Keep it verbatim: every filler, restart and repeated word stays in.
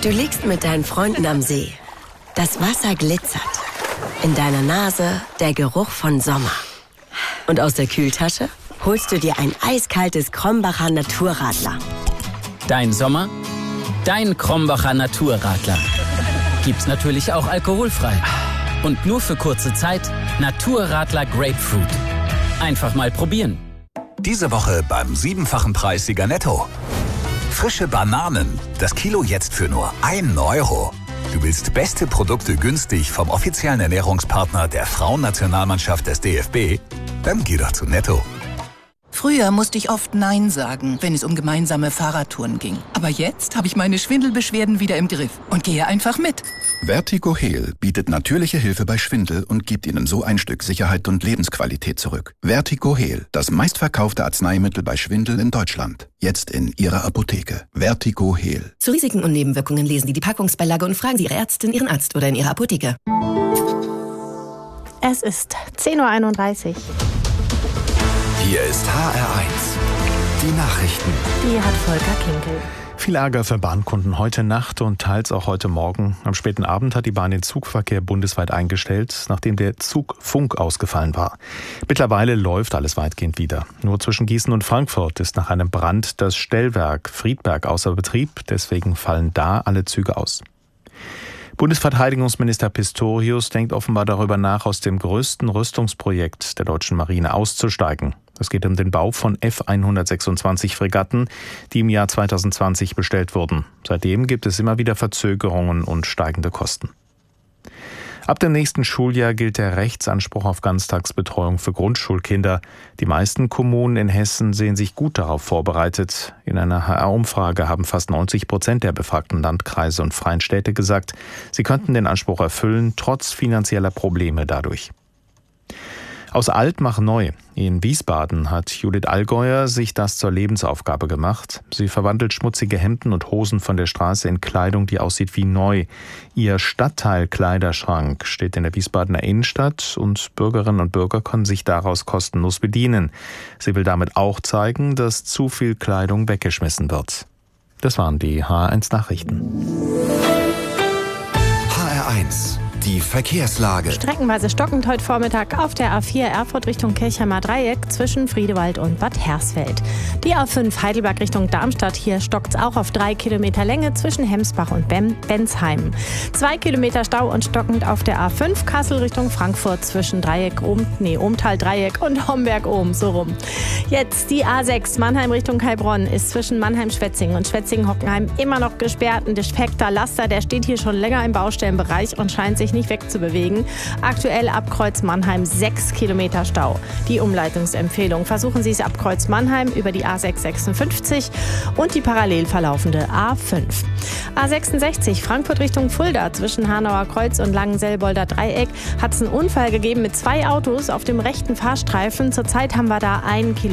Du liegst mit deinen Freunden am See. Das Wasser glitzert. In deiner Nase der Geruch von Sommer. Und aus der Kühltasche holst du dir ein eiskaltes Krombacher Naturradler. Dein Sommer, dein Krombacher Naturradler. Gibt's natürlich auch alkoholfrei. Und nur für kurze Zeit Naturradler Grapefruit. Einfach mal probieren. Diese Woche beim siebenfachen Preissieger Netto. Frische Bananen, das Kilo jetzt für nur einen Euro. Du willst beste Produkte günstig vom offiziellen Ernährungspartner der Frauennationalmannschaft des D F B? Dann geh doch zu Netto. Früher musste ich oft Nein sagen, wenn es um gemeinsame Fahrradtouren ging. Aber jetzt habe ich meine Schwindelbeschwerden wieder im Griff und gehe einfach mit. Vertigo Heal bietet natürliche Hilfe bei Schwindel und gibt Ihnen so ein Stück Sicherheit und Lebensqualität zurück. Vertigo Heal, das meistverkaufte Arzneimittel bei Schwindel in Deutschland. Jetzt in Ihrer Apotheke. Vertigo Heal. Zu Risiken und Nebenwirkungen lesen Sie die Packungsbeilage und fragen Sie Ihre Ärztin, Ihren Arzt oder in Ihrer Apotheke. Es ist zehn Uhr einunddreißig. Hier ist H R eins. Die Nachrichten. Die hat Volker Kinkel. Viel Ärger für Bahnkunden heute Nacht und teils auch heute Morgen. Am späten Abend hat die Bahn den Zugverkehr bundesweit eingestellt, nachdem der Zugfunk ausgefallen war. Mittlerweile läuft alles weitgehend wieder. Nur zwischen Gießen und Frankfurt ist nach einem Brand das Stellwerk Friedberg außer Betrieb. Deswegen fallen da alle Züge aus. Bundesverteidigungsminister Pistorius denkt offenbar darüber nach, aus dem größten Rüstungsprojekt der deutschen Marine auszusteigen. Es geht um den Bau von F hundertsechsundzwanzig Fregatten, die im Jahr zweitausendzwanzig bestellt wurden. Seitdem gibt es immer wieder Verzögerungen und steigende Kosten. Ab dem nächsten Schuljahr gilt der Rechtsanspruch auf Ganztagsbetreuung für Grundschulkinder. Die meisten Kommunen in Hessen sehen sich gut darauf vorbereitet. In einer H R-Umfrage haben fast neunzig Prozent der befragten Landkreise und freien Städte gesagt, sie könnten den Anspruch erfüllen, trotz finanzieller Probleme dadurch. Aus alt mach neu. In Wiesbaden hat Judith Allgäuer sich das zur Lebensaufgabe gemacht. Sie verwandelt schmutzige Hemden und Hosen von der Straße in Kleidung, die aussieht wie neu. Ihr Stadtteil-Kleiderschrank steht in der Wiesbadener Innenstadt und Bürgerinnen und Bürger können sich daraus kostenlos bedienen. Sie will damit auch zeigen, dass zu viel Kleidung weggeschmissen wird. Das waren die H R eins Nachrichten. H R eins. Die Verkehrslage. Streckenweise stockend heute Vormittag auf der A vier Erfurt Richtung Kirchheimer Dreieck zwischen Friedewald und Bad Hersfeld. Die A fünf Heidelberg Richtung Darmstadt, hier stockt es auch auf drei Kilometer Länge zwischen Hemsbach und Bem- Bensheim. Zwei Kilometer Stau und stockend auf der A fünf Kassel Richtung Frankfurt zwischen Dreieck, Ohm, nee, Ohmtal Dreieck und Homberg-Ohm, so rum. Jetzt die A sechs Mannheim Richtung Heilbronn ist zwischen Mannheim-Schwetzingen und Schwetzingen-Hockenheim immer noch gesperrt. Ein defekter Laster, der steht hier schon länger im Baustellenbereich und scheint sich nicht wegzubewegen. Aktuell ab Kreuz Mannheim sechs Kilometer Stau. Die Umleitungsempfehlung: Versuchen Sie es ab Kreuz Mannheim über die A sechs sechsundfünfzig und die parallel verlaufende A fünf. A sechsundsechzig Frankfurt Richtung Fulda zwischen Hanauer Kreuz und Langenselbolder Dreieck hat es einen Unfall gegeben mit zwei Autos auf dem rechten Fahrstreifen. Zurzeit haben wir da einen Kilometer